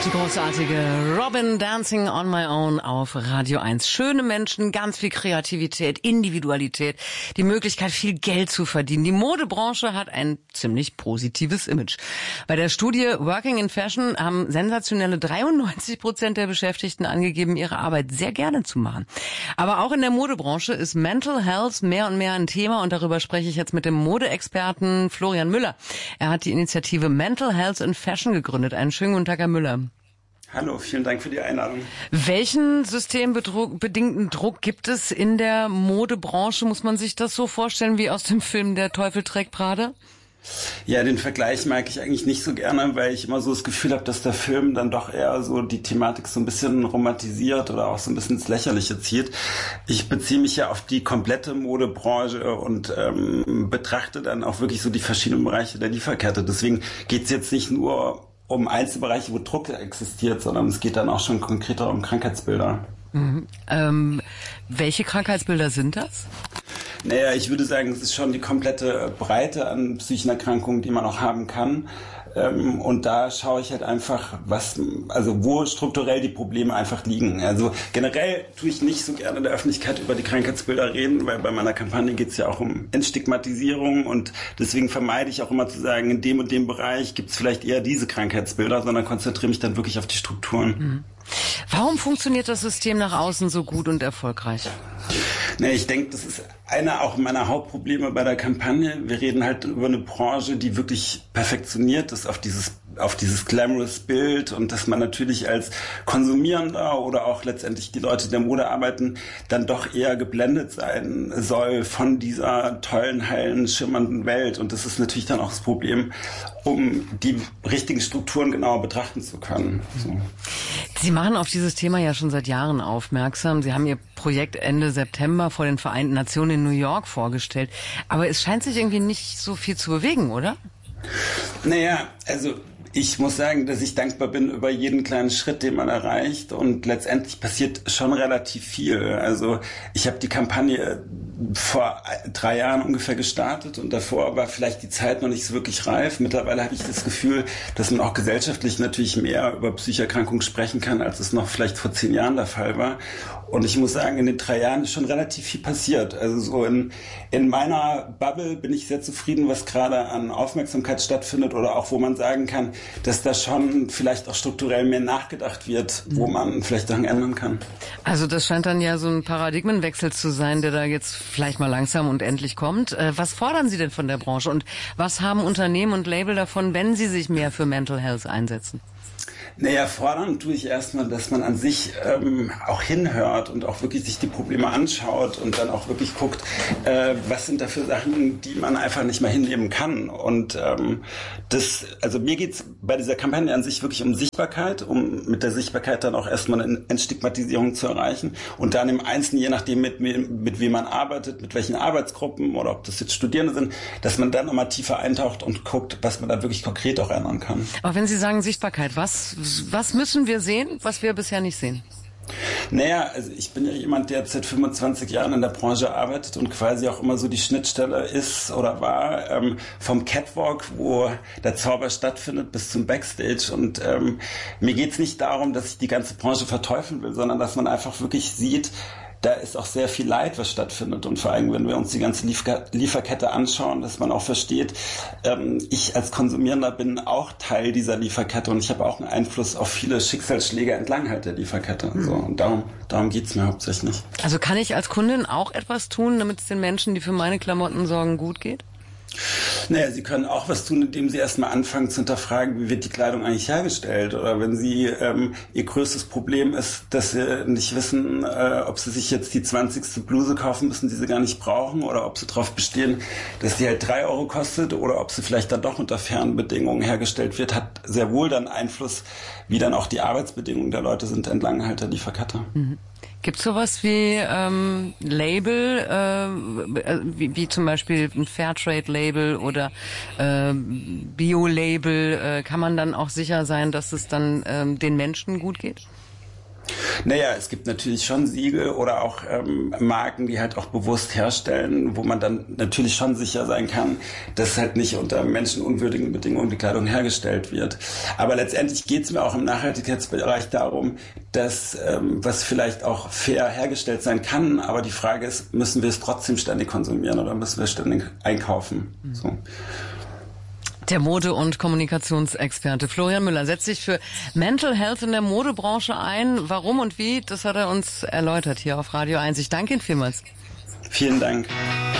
Die großartige Robin Dancing on My Own auf Radio 1. Schöne Menschen, ganz viel Kreativität, Individualität, die Möglichkeit, viel Geld zu verdienen. Die Modebranche hat ein ziemlich positives Image. Bei der Studie Working in Fashion haben sensationelle 93% der Beschäftigten angegeben, ihre Arbeit sehr gerne zu machen. Aber auch in der Modebranche ist Mental Health mehr und mehr ein Thema und darüber spreche ich jetzt mit dem Modeexperten Florian Müller. Er hat die Initiative Mental Health in Fashion gegründet. Einen schönen guten Tag, Herr Müller. Hallo, vielen Dank für die Einladung. Welchen systembedingten Druck gibt es in der Modebranche? Muss man sich das so vorstellen wie aus dem Film Der Teufel trägt Prada? Ja, den Vergleich mag ich eigentlich nicht so gerne, weil ich immer so das Gefühl habe, dass der Film dann doch eher so die Thematik so ein bisschen romantisiert oder auch so ein bisschen ins Lächerliche zieht. Ich beziehe mich ja auf die komplette Modebranche und betrachte dann auch wirklich so die verschiedenen Bereiche der Lieferkette. Deswegen geht es jetzt nicht nur um Einzelbereiche, wo Druck existiert, sondern es geht dann auch schon konkreter um Krankheitsbilder. Mhm. Welche Krankheitsbilder sind das? Naja, ich würde sagen, es ist schon die komplette Breite an psychischen Erkrankungen, die man auch haben kann. Und da schaue ich halt einfach, wo strukturell die Probleme einfach liegen. Also generell tue ich nicht so gerne in der Öffentlichkeit über die Krankheitsbilder reden, weil bei meiner Kampagne geht es ja auch um Entstigmatisierung und deswegen vermeide ich auch immer zu sagen, in dem und dem Bereich gibt es vielleicht eher diese Krankheitsbilder, sondern konzentriere mich dann wirklich auf die Strukturen. Mhm. Warum funktioniert das System nach außen so gut und erfolgreich? Ich denke, das ist einer auch meiner Hauptprobleme bei der Kampagne. Wir reden halt über eine Branche, die wirklich perfektioniert ist auf dieses glamorous Bild und dass man natürlich als Konsumierender oder auch letztendlich die Leute, die in der Mode arbeiten, dann doch eher geblendet sein soll von dieser tollen, heilen, schimmernden Welt. Und das ist natürlich dann auch das Problem, um die richtigen Strukturen genauer betrachten zu können. So. Sie machen auf dieses Thema ja schon seit Jahren aufmerksam. Sie haben Ihr Projekt Ende September vor den Vereinten Nationen in New York vorgestellt. Aber es scheint sich irgendwie nicht so viel zu bewegen, oder? Also ich muss sagen, dass ich dankbar bin über jeden kleinen Schritt, den man erreicht und letztendlich passiert schon relativ viel. Also ich habe die Kampagne vor 3 Jahren ungefähr gestartet und davor war vielleicht die Zeit noch nicht so wirklich reif. Mittlerweile habe ich das Gefühl, dass man auch gesellschaftlich natürlich mehr über Psycherkrankungen sprechen kann, als es noch vielleicht vor 10 Jahren der Fall war. Und ich muss sagen, in den 3 Jahren ist schon relativ viel passiert. Also so in meiner Bubble bin ich sehr zufrieden, was gerade an Aufmerksamkeit stattfindet oder auch wo man sagen kann, dass da schon vielleicht auch strukturell mehr nachgedacht wird, wo man vielleicht Sachen ändern kann. Also das scheint dann ja so ein Paradigmenwechsel zu sein, der da jetzt vielleicht mal langsam und endlich kommt. Was fordern Sie denn von der Branche und was haben Unternehmen und Label davon, wenn sie sich mehr für Mental Health einsetzen? Fordern tue ich erstmal, dass man an sich auch hinhört und auch wirklich sich die Probleme anschaut und dann auch wirklich guckt, was sind da für Sachen, die man einfach nicht mehr hinnehmen kann. Und mir geht's bei dieser Kampagne an sich wirklich um Sichtbarkeit, um mit der Sichtbarkeit dann auch erstmal eine Entstigmatisierung zu erreichen und dann im Einzelnen, je nachdem mit wem man arbeitet, mit welchen Arbeitsgruppen oder ob das jetzt Studierende sind, dass man dann nochmal tiefer eintaucht und guckt, was man da wirklich konkret auch ändern kann. Aber wenn Sie sagen Sichtbarkeit, was müssen wir sehen, was wir bisher nicht sehen? Also ich bin ja jemand, der seit 25 Jahren in der Branche arbeitet und quasi auch immer so die Schnittstelle ist oder war vom Catwalk, wo der Zauber stattfindet, bis zum Backstage. Und mir geht's nicht darum, dass ich die ganze Branche verteufeln will, sondern dass man einfach wirklich sieht, da ist auch sehr viel Leid, was stattfindet. Und vor allem, wenn wir uns die ganze Lieferkette anschauen, dass man auch versteht, ich als Konsumierender bin auch Teil dieser Lieferkette und ich habe auch einen Einfluss auf viele Schicksalsschläge entlang halt der Lieferkette. So, und darum geht's mir hauptsächlich. Also kann ich als Kundin auch etwas tun, damit es den Menschen, die für meine Klamotten sorgen, gut geht? Sie können auch was tun, indem Sie erstmal anfangen zu hinterfragen, wie wird die Kleidung eigentlich hergestellt? Oder wenn Sie, Ihr größtes Problem ist, dass Sie nicht wissen, ob Sie sich jetzt die 20. Bluse kaufen müssen, die Sie gar nicht brauchen, oder ob Sie darauf bestehen, dass die halt 3 Euro kostet, oder ob sie vielleicht dann doch unter fairen Bedingungen hergestellt wird, hat sehr wohl dann Einfluss, wie dann auch die Arbeitsbedingungen der Leute sind entlang halt der Lieferkette. Mhm. Gibt es sowas wie Label, wie zum Beispiel ein Fairtrade-Label oder Bio-Label? Kann man dann auch sicher sein, dass es dann den Menschen gut geht? Naja, es gibt natürlich schon Siegel oder auch Marken, die halt auch bewusst herstellen, wo man dann natürlich schon sicher sein kann, dass halt nicht unter menschenunwürdigen Bedingungen die Kleidung hergestellt wird. Aber letztendlich geht es mir auch im Nachhaltigkeitsbereich darum, dass was vielleicht auch fair hergestellt sein kann, aber die Frage ist, müssen wir es trotzdem ständig konsumieren oder müssen wir ständig einkaufen? So. Der Mode- und Kommunikationsexperte Florian Müller setzt sich für Mental Health in der Modebranche ein. Warum und wie, das hat er uns erläutert hier auf Radio 1. Ich danke Ihnen vielmals. Vielen Dank.